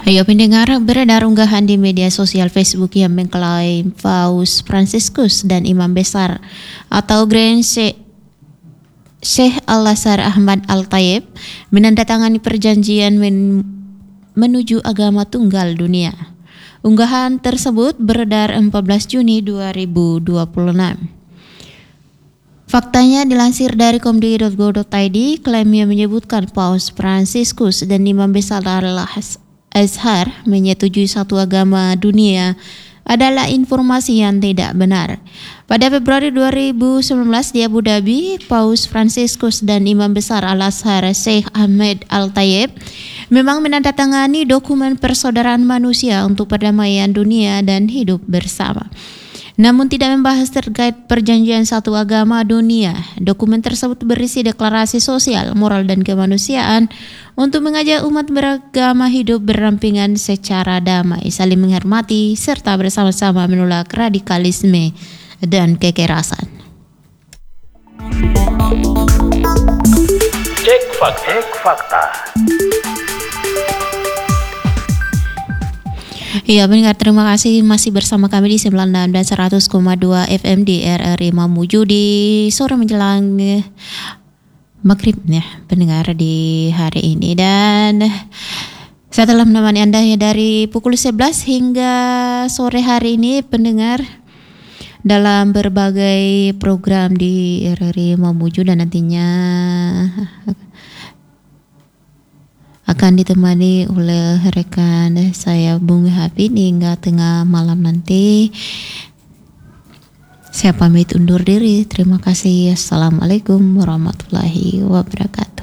Ayo pendengar, beredar unggahan di media sosial Facebook yang mengklaim Paus Fransiskus dan Imam Besar atau Grand Sheikh Al-Azhar Ahmad Al-Tayeb menandatangani perjanjian menuju agama tunggal dunia. Unggahan tersebut beredar 14 Juni 2026. Faktanya dilansir dari komdi.go.id, klaim yang menyebutkan Paus Fransiskus dan Imam Besar Al-Azhar menyetujui satu agama dunia adalah informasi yang tidak benar. Pada Februari 2019 di Abu Dhabi, Paus Fransiskus dan Imam Besar Al-Azhar Sheikh Ahmad Al-Tayeb memang menandatangani dokumen persaudaraan manusia untuk perdamaian dunia dan hidup bersama. Namun tidak membahas terkait perjanjian satu agama dunia. Dokumen tersebut berisi deklarasi sosial, moral dan kemanusiaan untuk mengajak umat beragama hidup berdampingan secara damai, saling menghormati, serta bersama-sama menolak radikalisme dan kekerasan. Cek fakta. Ya, pendengar, terima kasih masih bersama kami di 96 dan 100,2 FM di RRI Mamuju di sore menjelang maghrib ya, pendengar di hari ini. Dan saya telah menemani Anda ya dari pukul 11 hingga sore hari ini, pendengar, dalam berbagai program di RRI Mamuju, dan nantinya akan ditemani oleh rekan saya Bung Hafid hingga tengah malam nanti. Saya pamit undur diri. Terima kasih. Assalamualaikum warahmatullahi wabarakatuh.